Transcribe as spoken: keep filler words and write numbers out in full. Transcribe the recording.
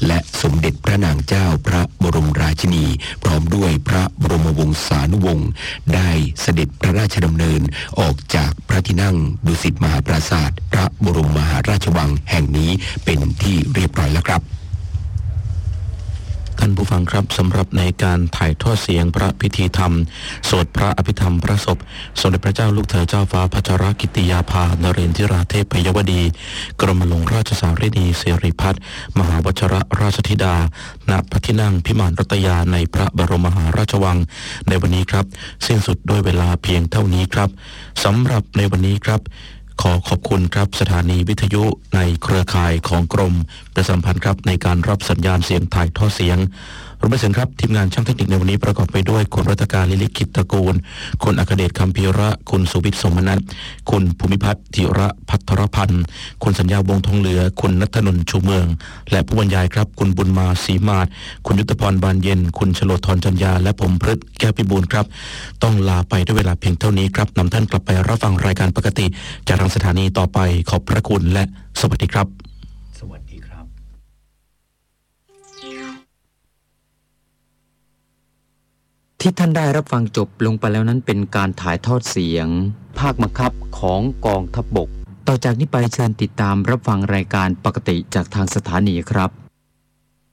และสมเด็จพระนางเจ้าพระบรมราชินีพร้อมด้วยพระบรมวงศานุวงศ์ได้เสด็จพระราชดำเนินออกจากพระที่นั่งดุสิตมหาปราสาทพระบรมมหาราชวังแห่งนี้เป็นที่เรียบร้อยแล้วครับท่านผู้ฟังครับสำหรับในการถ่ายทอดเสียงพระพิธีธรรมสวดพระอภิธรรมพระศพสมเด็จพระเจ้าลูกเธอเจ้าฟ้าพัชรกิติยาภานเรนทิราเทพยวดีกรมหลวงราชสารีนีสิริพัฒน์มหาวชรราชธิดาณพระที่นั่งพิมานรัตยาในพระบรมมหาราชวังในวันนี้ครับสิ้นสุดด้วยเวลาเพียงเท่านี้ครับสำหรับในวันนี้ครับขอขอบคุณครับสถานีวิทยุในเครือข่ายของกรมประชาสัมพันธ์ครับในการรับสัญญาณเสียงถ่ายทอดเสียงรวมไปถึงครับทีมงานช่างเทคนิคในวันนี้ประกอบไปด้วยคุณรัตการลิลิขิตตระกูลคุณอัครเดชคำพีระคุณสุวิทย์สมนัสคุณภูมิพัฒน์ธิระภัทรพันธ์คุณสัญญาวงทองเหลือคุณณัฐนนท์ชูเมืองและผู้บรรยายครับคุณบุญมาศรีมาศคุณยุทธพรบานเย็นคุณชโลธรจันยาและผมพฤทธิ์แก้วพิบูลครับต้องลาไปด้วยเวลาเพียงเท่านี้ครับนำท่านกลับไปรับฟังรายการปกติจากทางสถานีต่อไปขอบพระคุณและสวัสดีครับสวัสดีครับที่ท่านได้รับฟังจบลงไปแล้วนั้นเป็นการถ่ายทอดเสียงภาคบังคับของกองทัพบกต่อจากนี้ไปเชิญติดตามรับฟังรายการปกติจากทางสถานีครับ